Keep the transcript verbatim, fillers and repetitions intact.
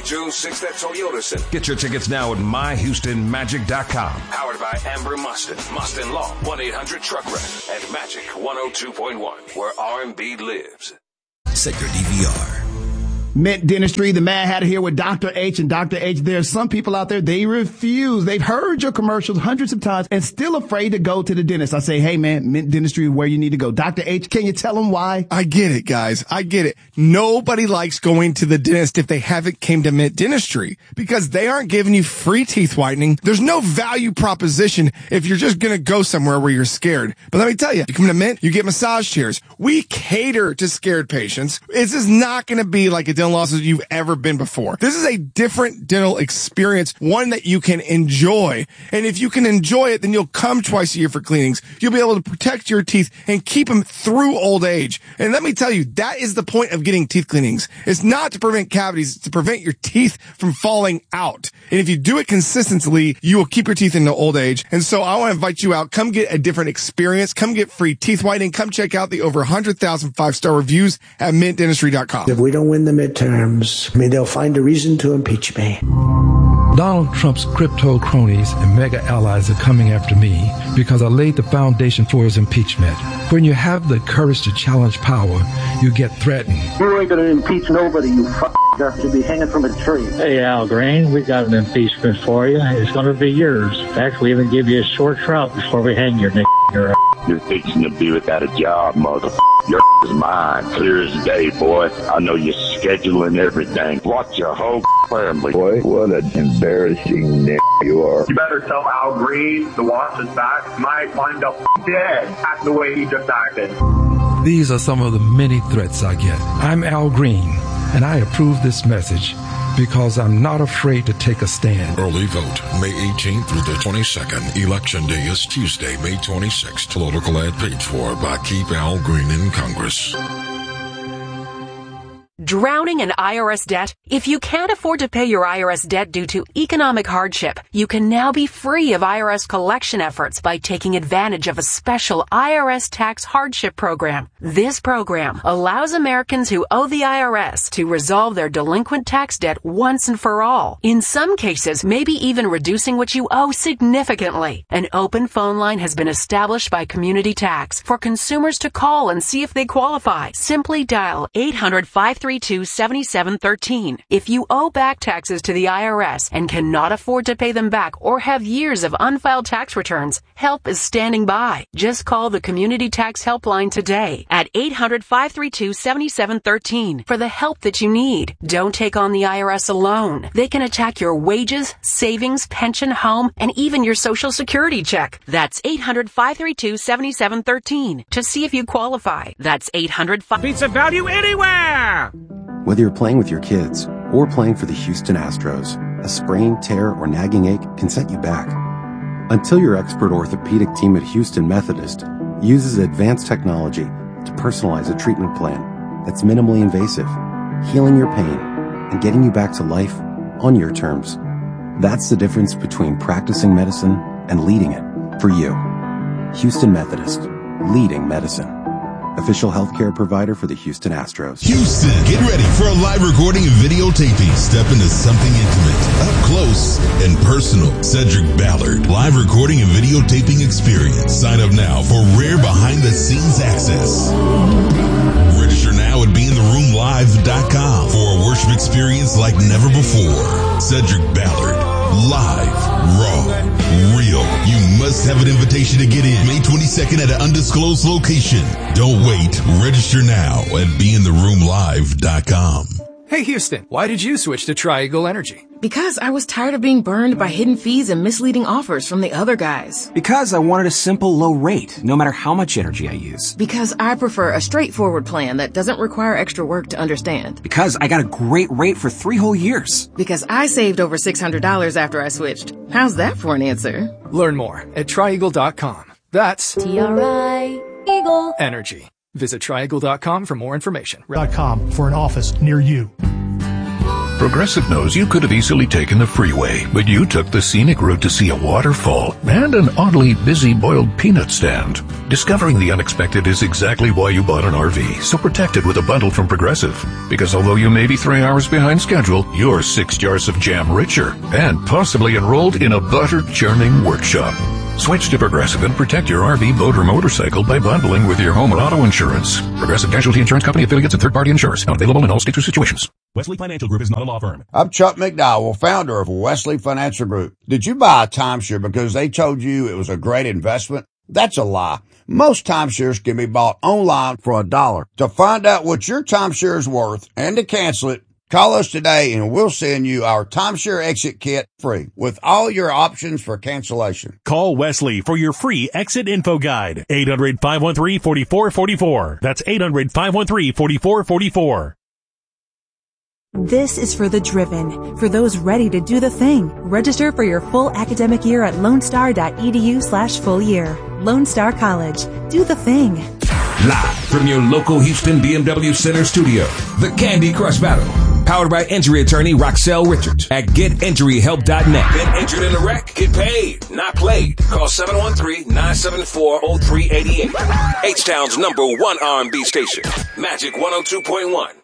Saturday, June sixth at Toyota Center. Get your tickets now at my houston magic dot com. Powered by Amber Mustin, Mustin Law, one eight hundred truck rep, and Magic one oh two point one, where R and B lives. Set your D V R. Mint Dentistry, the Mad Hatter here with Doctor H. And Doctor H, there are some people out there, they refuse. They've heard your commercials hundreds of times and still afraid to go to the dentist. I say, hey, man, Mint Dentistry is where you need to go. Doctor H, can you tell them why? I get it, guys. I get it. Nobody likes going to the dentist if they haven't came to Mint Dentistry because they aren't giving you free teeth whitening. There's no value proposition if you're just going to go somewhere where you're scared. But let me tell you, you come to Mint, you get massage chairs. We cater to scared patients. This is not going to be like a dental office you've ever been before. This is a different dental experience, one that you can enjoy. And if you can enjoy it, then you'll come twice a year for cleanings. You'll be able to protect your teeth and keep them through old age. And let me tell you, that is the point of getting teeth cleanings. It's not to prevent cavities, it's to prevent your teeth from falling out. And if you do it consistently, you will keep your teeth into old age. And so I want to invite you out. Come get a different experience. Come get free teeth whitening. Come check out the over one hundred thousand five-star reviews at mint dentistry dot com. If we don't win the midterms, I mean, they'll find a reason to impeach me. Donald Trump's crypto cronies and mega allies are coming after me because I laid the foundation for his impeachment. When you have the courage to challenge power, you get threatened. You ain't going to impeach nobody, you f***. To be hanging from a tree. Hey, Al Green, we got an impeachment for you. It's going to be yours. In fact, we even give you a short trout before we hang your n***. Your You're fixing to be without a job, motherfucker. Your is mine. Clear as day, boy. I know you're scheduling everything. Watch your whole family. Boy, what an embarrassing n*** you are. You better tell Al Green to watch his back. Might find up dead at the way he just acted. These are some of the many threats I get. I'm Al Green, and I approve this message because I'm not afraid to take a stand. Early vote, May eighteenth through the twenty-second. Election day is Tuesday, May twenty-sixth. Political ad paid for by Keep Al Green in Congress. Drowning in I R S debt? If you can't afford to pay your I R S debt due to economic hardship, you can now be free of I R S collection efforts by taking advantage of a special I R S tax hardship program. This program allows Americans who owe the I R S to resolve their delinquent tax debt once and for all. In some cases, maybe even reducing what you owe significantly. An open phone line has been established by Community Tax for consumers to call and see if they qualify. Simply dial eight hundred, five three two, seven seven one three. If you owe back taxes to the I R S and cannot afford to pay them back or have years of unfiled tax returns, help is standing by. Just call the Community Tax Helpline today at eight hundred, five three two, seven seven one three for the help that you need. Don't take on the I R S alone. They can attack your wages, savings, pension, home, and even your Social Security check. That's eight hundred, five three two, seven seven one three to see if you qualify. That's eight hundred, five Pizza value anywhere! Whether you're playing with your kids or playing for the Houston Astros, a sprain, tear, or nagging ache can set you back. Until your expert orthopedic team at Houston Methodist uses advanced technology to personalize a treatment plan that's minimally invasive, healing your pain and getting you back to life on your terms. That's the difference between practicing medicine and leading it for you. Houston Methodist, leading medicine. Official healthcare provider for the Houston Astros. Houston, get ready for a live recording and videotaping. Step into something intimate, up close, and personal. Cedric Ballard, live recording and videotaping experience. Sign up now for rare behind-the-scenes access. Register now at be in the room live dot com for a worship experience like never before. Cedric Ballard, live, raw, real. You must have an invitation to get in. May twenty-second at an undisclosed location. Don't wait. Register now at be in the room live dot com. Hey Houston, why did you switch to Tri-Eagle Energy? Because I was tired of being burned by hidden fees and misleading offers from the other guys. Because I wanted a simple low rate, no matter how much energy I use. Because I prefer a straightforward plan that doesn't require extra work to understand. Because I got a great rate for three whole years. Because I saved over six hundred dollars after I switched. How's that for an answer? Learn more at tri eagle dot com. That's T R I Eagle Energy. Visit tri eagle dot com for more information. .com for an office near you. Progressive knows you could have easily taken the freeway, but you took the scenic route to see a waterfall and an oddly busy boiled peanut stand. Discovering the unexpected is exactly why you bought an R V, so protect it with a bundle from Progressive. Because although you may be three hours behind schedule, you're six jars of jam richer and possibly enrolled in a butter-churning workshop. Switch to Progressive and protect your R V, boat, or motorcycle by bundling with your home and auto insurance. Progressive Casualty Insurance Company affiliates and third-party insurers. Not available in all states or situations. Wesley Financial Group is not a law firm. I'm Chuck McDowell, founder of Wesley Financial Group. Did you buy a timeshare because they told you it was a great investment? That's a lie. Most timeshares can be bought online for a dollar. To find out what your timeshare is worth and to cancel it, call us today and we'll send you our timeshare exit kit free with all your options for cancellation. Call Wesley for your free exit info guide. eight hundred, five one three, four four four four. That's eight hundred, five one three, four four four four. This is for the driven, for those ready to do the thing. Register for your full academic year at lonestar.edu slash full year. Lone Star College. Do the thing. Live from your local Houston B M W Center studio, the Candy Crush Battle. Powered by injury attorney Roxelle Richards at get injury help dot net. Been injured in a wreck? Get paid, not played. Call seven one three, nine seven four, zero three eight eight. H-Town's number one R and B station. Magic one oh two point one.